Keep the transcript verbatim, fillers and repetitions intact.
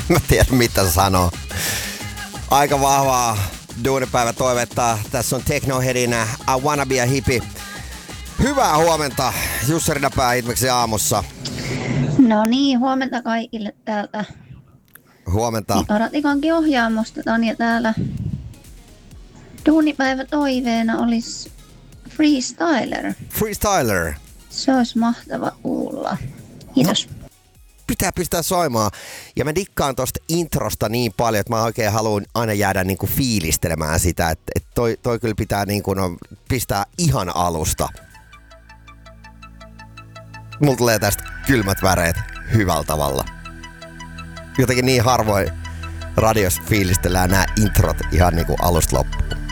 Mä tiedän mitä sanoo. Aika vahvaa duunipäivä toivetta. Tässä on Technoheadin I Wanna Be a Hippie. Hyvää huomenta Jussi Rinapää Hitmixin aamussa. No niin, huomenta kaikille täältä. Huomenta. Ratikankin ohjaamosta Tanja täällä. Duunipäivä toiveena olisi Freestyler. Freestyler. Se olisi mahtava kuulla. Kiitos. No, pitää pistää soimaan. Ja mä dikkaan tosta introsta niin paljon, että mä oikein haluan aina jäädä niinku fiilistelemään sitä. Että et toi, toi kyllä pitää niinku no, pistää ihan alusta. Mulla tulee tästä kylmät väreet hyvällä tavalla. Jotenkin niin harvoin radiossa fiilistellään nämä introt ihan niinku alusta loppuun.